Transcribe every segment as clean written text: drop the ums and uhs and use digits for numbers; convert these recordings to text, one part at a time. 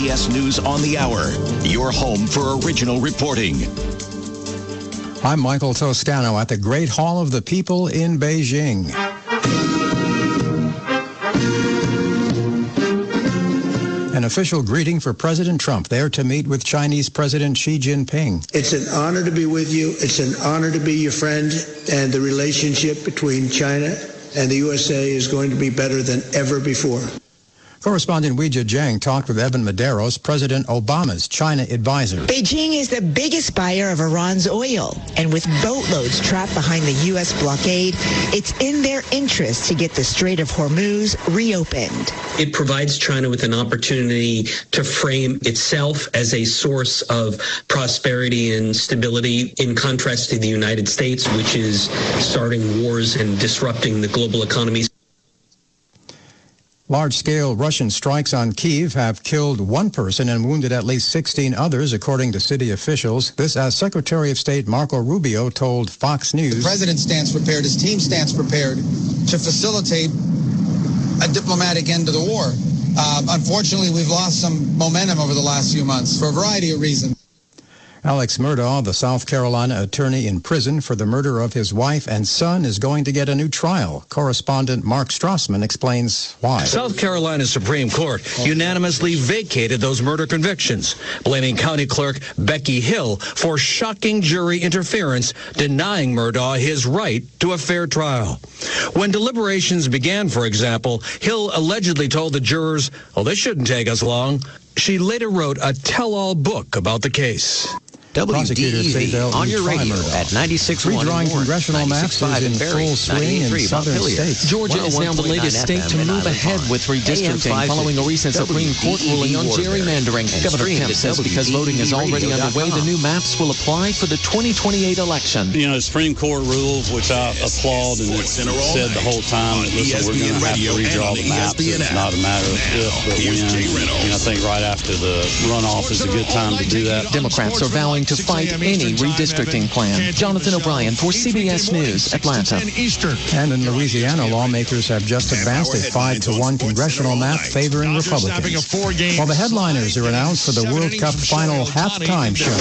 CBS News on the Hour, your home for original reporting. I'm Michael Toscano at the Great Hall of the People in Beijing. An official greeting for President Trump there to meet with Chinese President Xi Jinping. It's an honor to be with you. It's an honor to be your friend, and the relationship between China and the USA is going to be better than ever before. Correspondent Weijia Jiang talked with Evan Medeiros, President Obama's China advisor. Beijing is the biggest buyer of Iran's oil, and with boatloads trapped behind the U.S. blockade, it's in their interest to get the Strait of Hormuz reopened. It provides China with an opportunity to frame itself as a source of prosperity and stability, in contrast to the United States, which is starting wars and disrupting the global economies. Large-scale Russian strikes on Kyiv have killed one person and wounded at least 16 others, according to city officials. This as Secretary of State Marco Rubio told Fox News. The president stands prepared, his team stands prepared to facilitate a diplomatic end to the war. Unfortunately, we've lost some momentum over the last few months for a variety of reasons. Alex Murdaugh, the South Carolina attorney in prison for the murder of his wife and son, is going to get a new trial. Correspondent Mark Strassman explains why. South Carolina's Supreme Court unanimously vacated those murder convictions, blaming County Clerk Becky Hill for shocking jury interference, denying Murdaugh his right to a fair trial. When deliberations began, for example, Hill allegedly told the jurors, "Oh, this shouldn't take us long." She later wrote a tell-all book about the case. WDEV on your radio at 96.1 Redrawing congressional maps is in full swing in southern states. Georgia is now the latest state to move ahead with redistricting following a recent Supreme Court ruling on gerrymandering. Governor Kemp says because voting is already underway, the new maps will apply for the 2028 election. You know, the Supreme Court ruled, which I applaud, and it said the whole time that, listen, we're going to have to redraw the maps. It's not a matter of if, but when. And I think right after the runoff is a good time to do that. Democrats are vowing to fight any redistricting plan. Jonathan O'Brien for CBS News, Atlanta. And in Louisiana, lawmakers have just advanced a 5-1 congressional map favoring Republicans. While the headliners are announced for the World Cup final halftime show.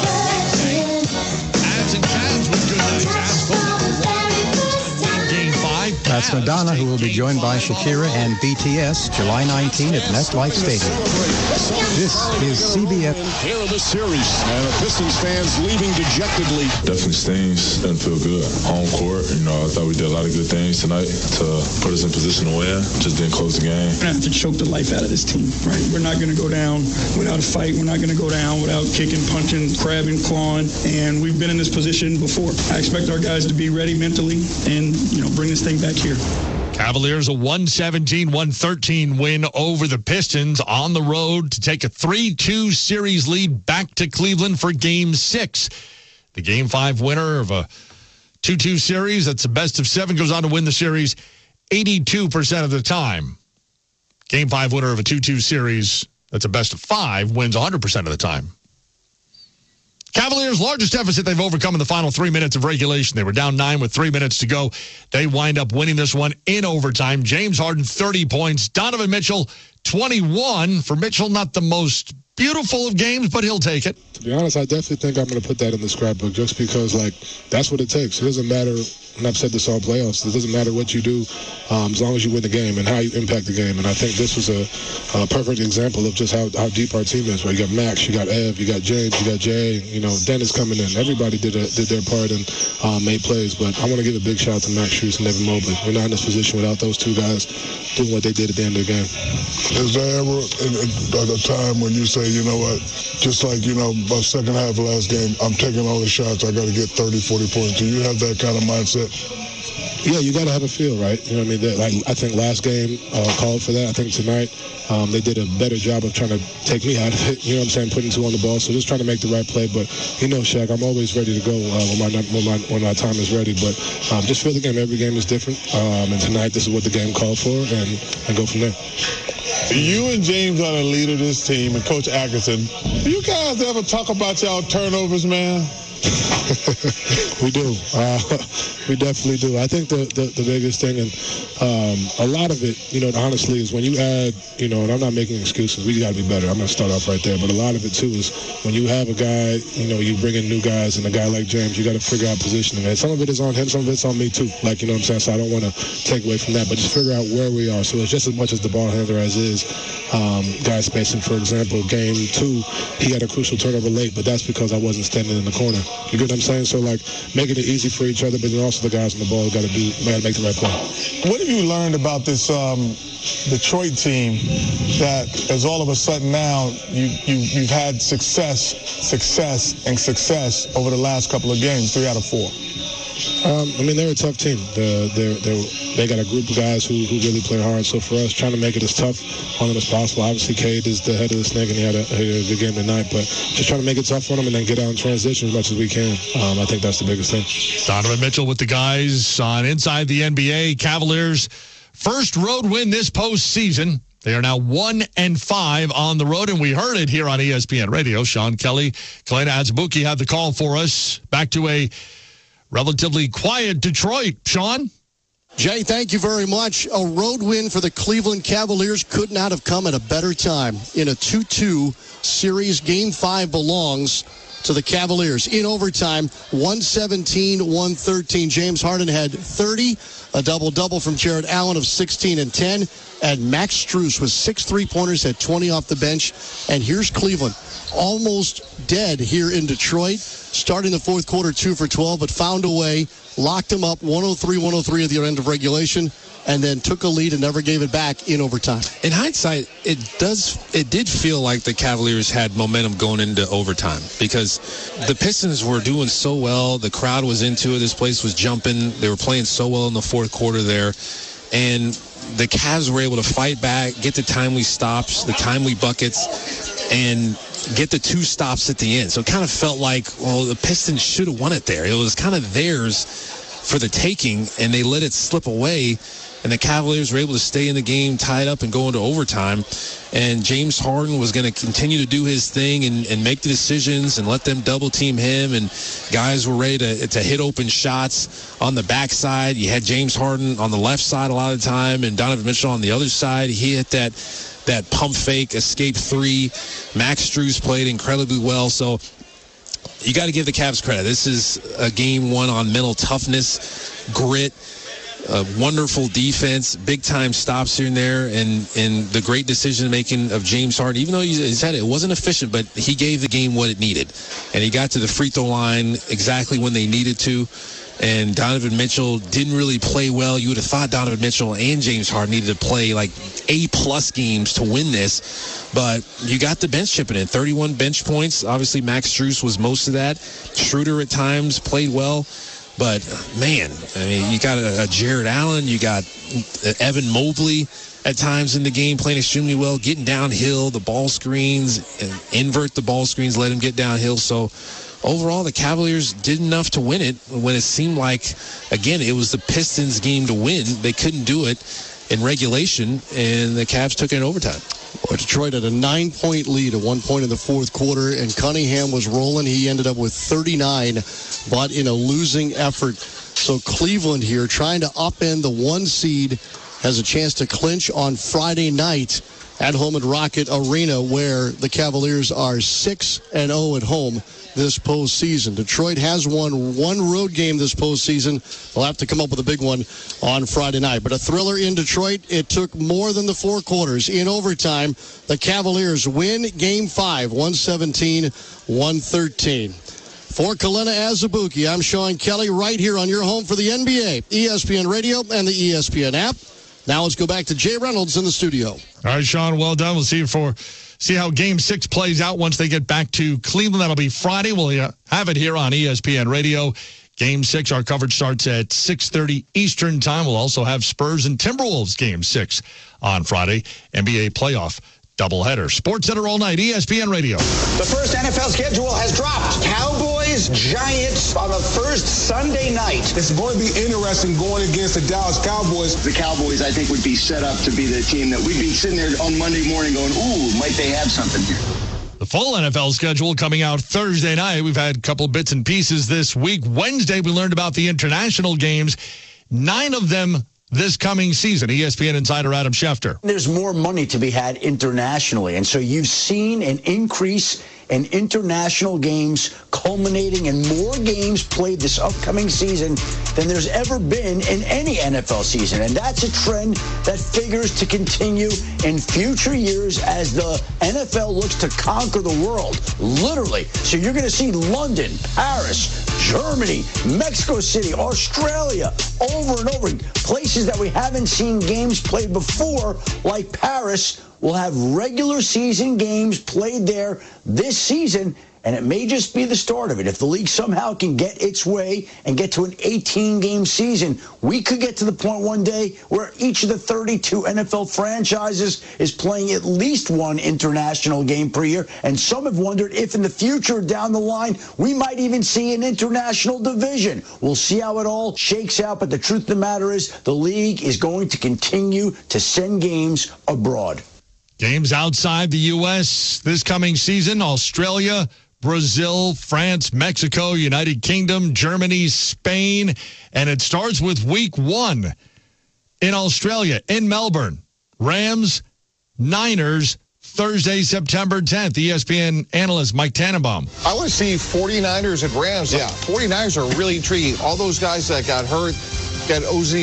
That's Madonna, who will be joined by Shakira and BTS July 19 at MetLife Stadium. This is CBS. Here of the series, and the Pistons fans leaving dejectedly. Definitely stings. Doesn't feel good. Home court, I thought we did a lot of good things tonight to put us in position to win. Just didn't close the game. We're going to have to choke the life out of this team, right? We're not going to go down without a fight. We're not going to go down without kicking, punching, grabbing, clawing, and we've been in this position before. I expect our guys to be ready mentally and, bring this thing back here. Cavaliers a 117-113 win over the Pistons on the road to take a 3-2 series lead back to Cleveland for Game 6. The Game 5 winner of a 2-2 series, that's the best of 7, goes on to win the series 82% of the time. Game 5 winner of a 2-2 series, that's a best of 5, wins 100% of the time. Cavaliers' largest deficit they've overcome in the final 3 minutes of regulation. They were down 9 with 3 minutes to go. They wind up winning this one in overtime. James Harden, 30 points. Donovan Mitchell, 21. For Mitchell, not the most beautiful of games, but he'll take it. To be honest, I definitely think I'm going to put that in the scrapbook just because, that's what it takes. It doesn't matter, and I've said this all playoffs, it doesn't matter what you do as long as you win the game and how you impact the game. And I think this was a perfect example of just how deep our team is. Right? You got Max, you got Ev, you got James, you got Jay, Dennis coming in. Everybody did their part and made plays. But I want to give a big shout out to Max Strus and Evan Mobley. We're not in this position without those two guys doing what they did at the end of the game. Is there ever a time when you say, you know what, just like, about second half of last game, I'm taking all the shots, I got to get 30, 40 points. Do you have that kind of mindset? Yeah, you got to have a feel, right? You know what I mean? I think last game called for that. I think tonight they did a better job of trying to take me out of it. You know what I'm saying? Putting two on the ball. So just trying to make the right play. But, Shaq, I'm always ready to go when my time is ready. But just feel the game. Every game is different. And tonight, this is what the game called for, and go from there. You and James are the leader of this team, and Coach Atkinson. Do you guys ever talk about y'all turnovers, man? We do. We definitely do. I think the biggest thing, and a lot of it, honestly, is when you add, and I'm not making excuses. We got to be better. I'm going to start off right there. But a lot of it, too, is when you have a guy, you bring in new guys, and a guy like James, you got to figure out positioning. And some of it is on him, some of it's on me, too. Like, you know what I'm saying? So I don't want to take away from that, but just figure out where we are. So it's just as much as the ball handler as is guy spacing. For example, game 2, he had a crucial turnover late, but that's because I wasn't standing in the corner. You get what I'm saying? So, like, making it easy for each other, but then also the guys on the ball got to make the right play. What have you learned about this Detroit team that is all of a sudden now you've had success over the last couple of games, 3 out of 4? They're a tough team. They got a group of guys who really play hard. So for us, trying to make it as tough on them as possible. Obviously, Cade is the head of the snake, and he had a good game tonight. But just trying to make it tough on them and then get out in transition as much as we can. I think that's the biggest thing. Donovan Mitchell with the guys on Inside the NBA. Cavaliers' first road win this postseason. They are now 1-5 on the road, and we heard it here on ESPN Radio. Sean Kelly, Kalena Azubuike had the call for us. Back to a relatively quiet Detroit. Sean? Jay, thank you very much. A road win for the Cleveland Cavaliers could not have come at a better time. In a 2-2 series, Game 5 belongs to the Cavaliers. In overtime, 117-113. James Harden had 30, a double-double from Jared Allen of 16 and 10, and Max Strus with 6 3-pointers, had 20 off the bench. And here's Cleveland, almost dead here in Detroit, starting the fourth quarter 2 for 12, but found a way, locked them up 103-103 at the end of regulation, and then took a lead and never gave it back in overtime. In hindsight, it did feel like the Cavaliers had momentum going into overtime because the Pistons were doing so well. The crowd was into it. This place was jumping. They were playing so well in the fourth quarter there. And the Cavs were able to fight back, get the timely stops, the timely buckets, and get the 2 stops at the end. So it kind of felt like, well, the Pistons should have won it there. It was kind of theirs for the taking, and they let it slip away. And the Cavaliers were able to stay in the game, tied up, and go into overtime. And James Harden was going to continue to do his thing and make the decisions and let them double-team him. And guys were ready to hit open shots on the backside. You had James Harden on the left side a lot of the time and Donovan Mitchell on the other side. He hit that pump fake, escape 3. Max Strus played incredibly well. So you got to give the Cavs credit. This is a game won on mental toughness, grit, wonderful defense, big-time stops here and there, and the great decision-making of James Harden. Even though he said it wasn't efficient, but he gave the game what it needed. And he got to the free throw line exactly when they needed to. And Donovan Mitchell didn't really play well. You would have thought Donovan Mitchell and James Harden needed to play like A-plus games to win this. But you got the bench chipping in. 31 bench points. Obviously, Max Strus was most of that. Schroeder at times played well. But, man, I mean, you got a Jared Allen. You got Evan Mobley at times in the game playing extremely well, getting downhill, the ball screens, and invert the ball screens, let him get downhill. So, overall, the Cavaliers did enough to win it when it seemed like, again, it was the Pistons' game to win. They couldn't do it in regulation, and the Cavs took it in overtime. Well, Detroit had a 9-point lead at one point in the fourth quarter, and Cunningham was rolling. He ended up with 39, but in a losing effort. So Cleveland here trying to upend the 1 seed has a chance to clinch on Friday night at home at Rocket Arena, where the Cavaliers are 6-0 at home this postseason. Detroit has won 1 road game this postseason. They'll have to come up with a big one on Friday night. But a thriller in Detroit. It took more than the 4 quarters. In overtime, the Cavaliers win Game 5, 117-113. For Kalena Azubuike, I'm Sean Kelly right here on your home for the NBA, ESPN Radio, and the ESPN app. Now let's go back to Jay Reynolds in the studio. All right, Sean, well done. We'll see how Game 6 plays out once they get back to Cleveland. That'll be Friday. We'll have it here on ESPN Radio. Game 6, our coverage starts at 6:30 Eastern time. We'll also have Spurs and Timberwolves Game 6 on Friday. NBA playoff doubleheader. Sports Center all night, ESPN Radio. The first NFL schedule has dropped. Cowboys, Giants on the first Sunday night. It's going to be interesting going against the Dallas Cowboys. The Cowboys, I think, would be set up to be the team that we'd be sitting there on Monday morning going, ooh, might they have something here? The full NFL schedule coming out Thursday night. We've had a couple bits and pieces this week. Wednesday, we learned about the international games, 9 of them this coming season. ESPN insider Adam Schefter. There's more money to be had internationally, and so you've seen an increase in international games culminating in more games played this upcoming season than there's ever been in any NFL season. And that's a trend that figures to continue in future years as the NFL looks to conquer the world, literally. So you're going to see London, Paris, Germany, Mexico City, Australia, over and over. Places that we haven't seen games played before, like Paris, will have regular season games played there this season, and it may just be the start of it. If the league somehow can get its way and get to an 18-game season, we could get to the point one day where each of the 32 NFL franchises is playing at least one international game per year, and some have wondered if in the future down the line we might even see an international division. We'll see how it all shakes out, but the truth of the matter is the league is going to continue to send games abroad. Games outside the U.S. this coming season: Australia, Brazil, France, Mexico, United Kingdom, Germany, Spain. And it starts with week 1 in Australia, in Melbourne. Rams, Niners, Thursday, September 10th. ESPN analyst Mike Tannenbaum. I want to see 49ers and Rams. Yeah. 49ers are really intriguing. All those guys that got hurt, got Ozzy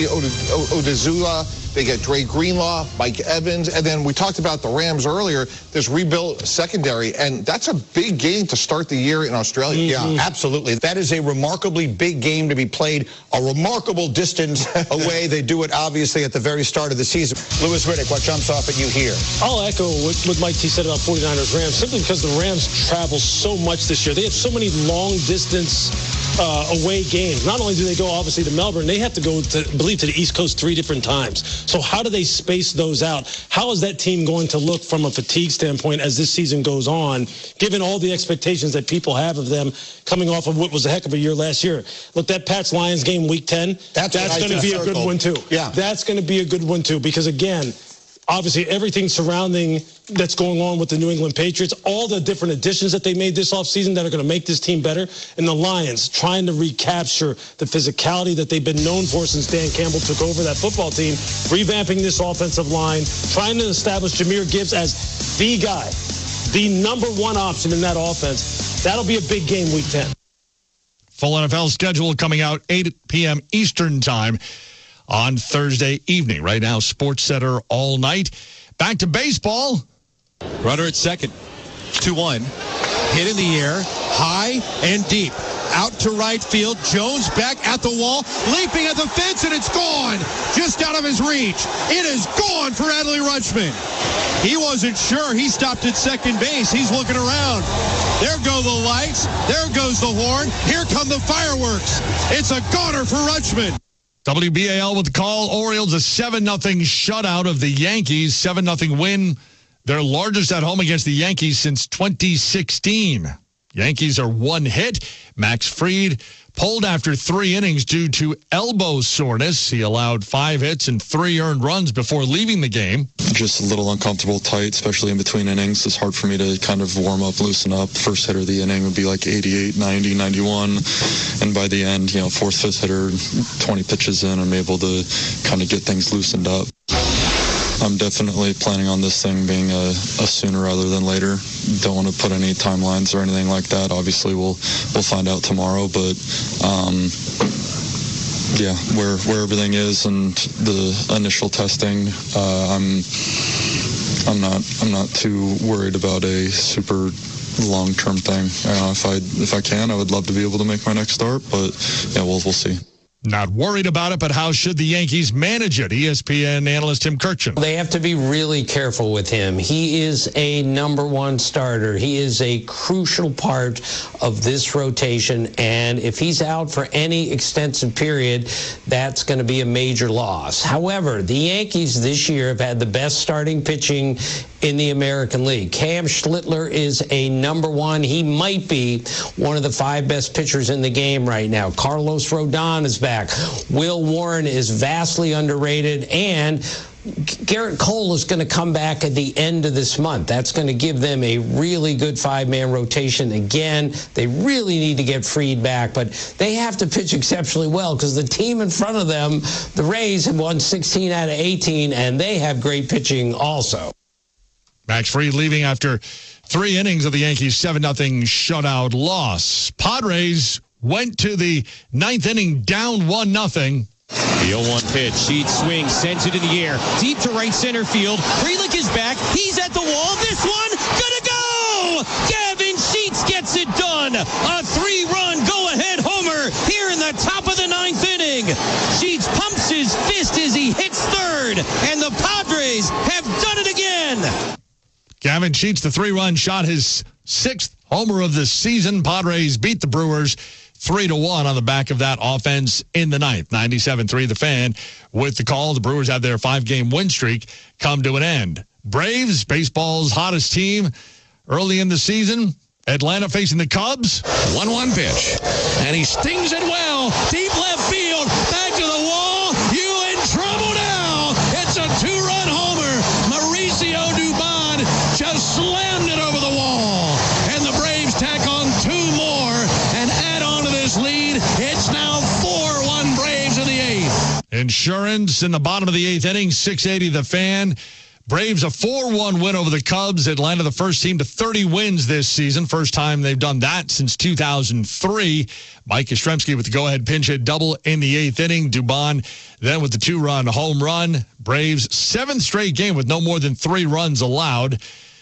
Odezula, they get Dre Greenlaw, Mike Evans, and then we talked about the Rams earlier, this rebuilt secondary, and that's a big game to start the year in Australia. Yeah, absolutely. That is a remarkably big game to be played a remarkable distance away. They do it, obviously, at the very start of the season. Louis Riddick, what jumps off at you here? I'll echo what Mike T said about 49ers Rams, simply because the Rams travel so much this year. They have so many long-distance away games. Not only do they go, obviously, to Melbourne, they have to go, to the East Coast 3 different times. So how do they space those out? How is that team going to look from a fatigue standpoint as this season goes on, given all the expectations that people have of them coming off of what was a heck of a year last year? Look, that Pats-Lions game week 10, that's going to be a good one, too. Yeah. That's going to be a good one, too, because, again, obviously everything surrounding that's going on with the New England Patriots, all the different additions that they made this offseason that are going to make this team better, and the Lions trying to recapture the physicality that they've been known for since Dan Campbell took over that football team, revamping this offensive line, trying to establish Jahmyr Gibbs as the guy, the number one option in that offense. That'll be a big game week 10. Full NFL schedule coming out 8 p.m. Eastern time on Thursday evening. Right now, Sports Center all night. Back to baseball. Runner at second. 2-1. Hit in the air. High and deep. Out to right field. Jones back at the wall. Leaping at the fence, and it's gone. Just out of his reach. It is gone for Adley Rutschman. He wasn't sure. He stopped at second base. He's looking around. There go the lights. There goes the horn. Here come the fireworks. It's a goner for Rutschman. WBAL with the call. Orioles a 7-0 shutout of the Yankees. 7-0 win, their largest at home against the Yankees since 2016. Yankees are one hit. Max Fried pulled after 3 innings due to elbow soreness. He allowed 5 hits and 3 earned runs before leaving the game. Just a little uncomfortable, tight, especially in between innings. It's hard for me to kind of warm up, loosen up. First hitter of the inning would be like 88, 90, 91. And by the end, 4th, 5th hitter, 20 pitches in, I'm able to kind of get things loosened up. I'm definitely planning on this thing being a sooner rather than later. Don't want to put any timelines or anything like that. Obviously, we'll find out tomorrow. But yeah, where everything is and the initial testing, I'm not too worried about a super long-term thing. If I can, I would love to be able to make my next start. But yeah, we'll see. Not worried about it, but how should the Yankees manage it? ESPN analyst Tim Kirchin. They have to be really careful with him. He is a number 1 starter. He is a crucial part of this rotation, and if he's out for any extensive period, that's going to be a major loss. However, the Yankees this year have had the best starting pitching in the American League. Cam Schlittler is a number 1. He might be one of the 5 best pitchers in the game right now. Carlos Rodon is back. Will Warren is vastly underrated, and Garrett Cole is going to come back at the end of this month. That's going to give them a really good five-man rotation again. They really need to get Fried back, but they have to pitch exceptionally well because the team in front of them, the Rays, have won 16 out of 18, and they have great pitching also. Max Fried leaving after 3 innings of the Yankees' 7-0 shutout loss. Padres went to the 9th inning down 1-0. The 0-1 pitch. Sheets swings, sends it in the air. Deep to right center field. Frelick is back. He's at the wall. This one, gonna go! Gavin Sheets gets it done. A 3-run go-ahead homer here in the top of the 9th inning. Sheets pumps his fist as he hits third, and the Padres have done it again. Gavin Sheets, the 3-run shot, his 6th homer of the season. Padres beat the Brewers 3-1 on the back of that offense in the 9th. 97-3 The Fan with the call. The Brewers have their 5-game win streak come to an end. Braves, baseball's hottest team early in the season. Atlanta facing the Cubs. 1-1 pitch. And he stings it well. Deep left field. Back to the wall. You in trouble now. It's a 2-run homer. Mauricio Dubon just slammed it over the wall. And the Braves tack on 2 more and add on to this lead. It's now 4-1 Braves in the 8th. Insurance in the bottom of the 8th inning. 680 The Fan. Braves a 4-1 win over the Cubs. Atlanta the first team to 30 wins this season. First time they've done that since 2003. Mike Yastrzemski with the go-ahead pinch hit double in the 8th inning. Dubon then with the 2-run home run. Braves 7th straight game with no more than 3 runs allowed.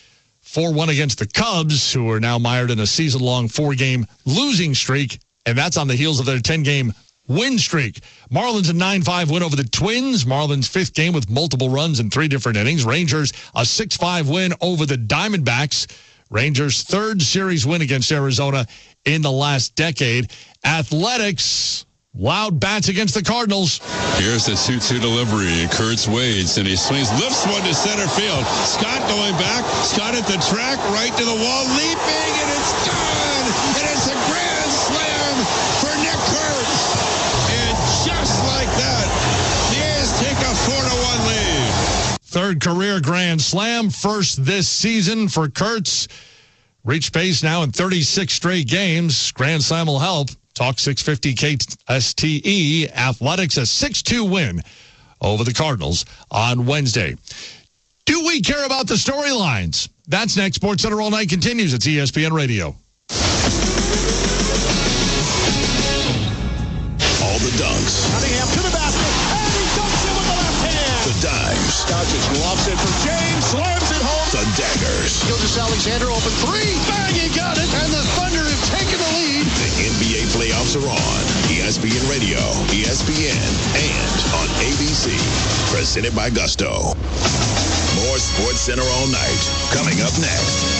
4-1 against the Cubs, who are now mired in a season-long 4-game losing streak, and that's on the heels of their 10-game win streak. Marlins a 9-5 win over the Twins. Marlins 5th game with multiple runs in 3 different innings. Rangers a 6-5 win over the Diamondbacks. Rangers' 3rd series win against Arizona in the last decade. Athletics, loud bats against the Cardinals. Here's the 2-2 delivery. Kurtz waits, and he swings, lifts one to center field. Scott going back. Scott at the track, right to the wall, leaping, and it's gone! And it's a grand slam for Nick Kurtz. And just like that, the A's take a 4-1 lead. 3rd career grand slam, first this season for Kurtz. Reached pace now in 36 straight games. Grand slam will help. Talk 650 KSTE. Athletics a 6-2 win over the Cardinals on Wednesday. Do we care about the storylines? That's next. SportsCenter All Night continues. It's ESPN Radio. All the dunks. Cunningham to the basket, and he dunks it with the left hand. The dimes. Doncic lobs it for James, slams it home. The daggers. Gilgeous-Alexander open 3, bang, he got it, and the Thunder have taken the lead. The NBA playoffs are on. ESPN Radio, ESPN, and on ABC. Presented by Gusto. More SportsCenter All Night coming up next.